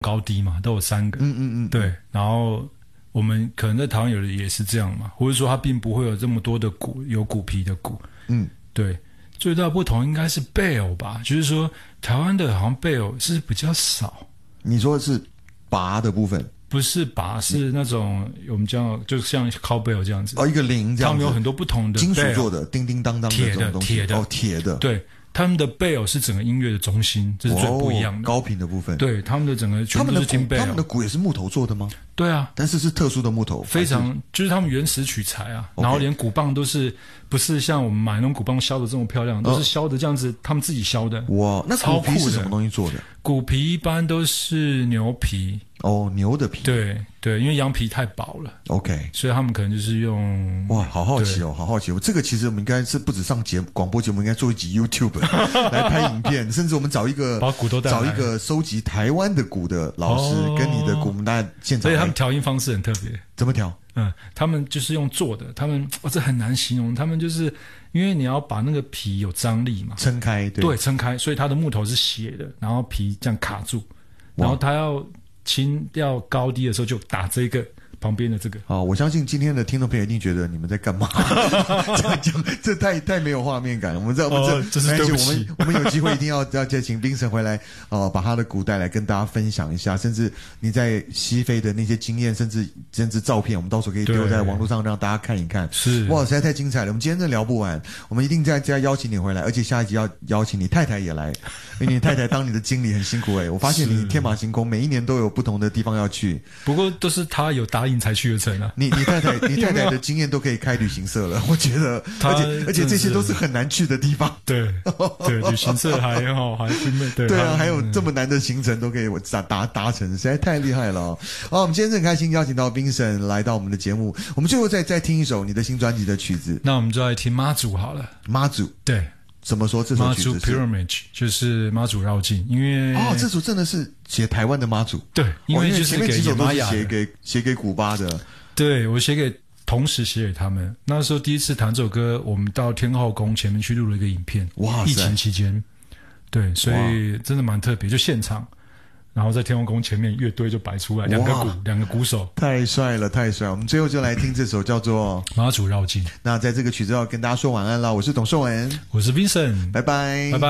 高低嘛，都有3个。对，然后我们可能在台湾有的也是这样嘛，或者说它并不会有这么多的鼓，有鼓皮的鼓。对，最大的不同应该是 bell 吧，就是说台湾的好像 bell 是比较少。 你说的是拔的部分？不是拔，是那种我们叫就像 cowbell 这样子。 一个铃这样子。他们有很多不同的金属做的，叮叮当当的这种东西。铁的。对。 他们的 bell 是整个音乐的中心，这是最不一样的。 高频的部分。 对，他们的整个全部都是听 bell。 他们的鼓也是木头做的吗？ 对啊， 但是特殊的木头， 非常就是他们原始取材啊。然后连鼓棒都是不是像我们买那种鼓棒削的这么漂亮，都是削的这样子，他们自己削的。 哇，那鼓皮是什么东西做的？ 鼓皮一般都是牛皮。 牛的皮。 对，因为羊皮太薄了。 OK， 所以他们可能就是用。 哇，好好奇哦，好好奇！这个其实我们应该是不止上广播节目，应该做一集 YouTube 来拍影片，甚至我们找一个把鼓都带来， 找一个收集台湾的鼓的老师，跟你的鼓，我们大家现场。 所以他们调音方式很特别。 怎么调？ 他们就是用做的，他们这很难形容，他们就是因为你要把那个皮有张力嘛， 撑开， 对，撑开，所以它的木头是斜的，然后皮这样卡住，然后它要高低的时候就打这个旁边的这个。 我相信今天的听众朋友一定觉得你们在干嘛？这样讲，这太没有画面感。我们这是对不起。 我们有机会一定要请冰神回来把他的鼓带来跟大家分享一下，甚至你在西非的那些经验，甚至照片，我们到时候可以丢在网络上让大家看一看。 是哇，实在太精彩了！我们今天真的聊不完，我们一定再邀请你回来，而且下一集要邀请你太太也来，因为你太太当你的经理很辛苦我发现你天马行空，每一年都有不同的地方要去。 不过都是他有答应才去得成啊。 你太太的经验都可以开旅行社了，我觉得，而且这些都是很难去的地方。 对，旅行社还好，还对啊，还有这么难的行程都可以达成，实在太厉害了。我们今天很开心邀请到冰神来到我们的节目，我们最后再听一首你的新专辑的曲子。 那我们就来听妈祖好了。 妈祖， 对， 怎么说这首曲子是？ 妈祖 Pilgrimage 就是妈祖绕境，因为这首真的是写台湾的妈祖。 对，因为就是给几首都是写给古巴的。 对，我同时写给他们。那时候第一次弹这首歌，我们到天后宫前面去录了一个影片。哇，疫情期间，对，所以真的蛮特别，就现场，然后在天后宫前面乐队就摆出来两个鼓手， 太帅了，太帅了！我们最后就来听这首叫做 《妈祖绕境》。 那在这个曲子要跟大家说晚安了，我是董寿文， 我是 Vincent， 拜拜，拜拜。